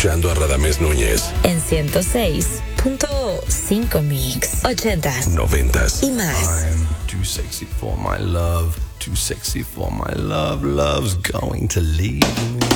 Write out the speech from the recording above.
Escuchando a Radamés Núñez. En 106.5 Mix. 80s. 90s. Y más. I'm too sexy for my love. Too sexy for my love. Love's going to leave me.